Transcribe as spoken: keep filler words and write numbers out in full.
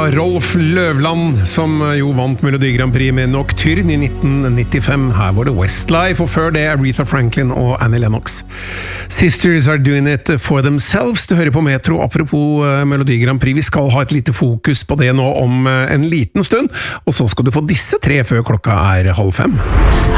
var Rolf Løvland, som jo vant Melodi Grand Prix med Nocturne i nitten nittifem. Her var det Westlife, og før det Aretha Franklin og Annie Lennox. Sisters are doing it for themselves. Du hører på Metro. Apropos Melodi Grand Prix, vi skal ha et lite fokus på det nå om en liten stund, og så skal du få disse tre før klokka er halv fem.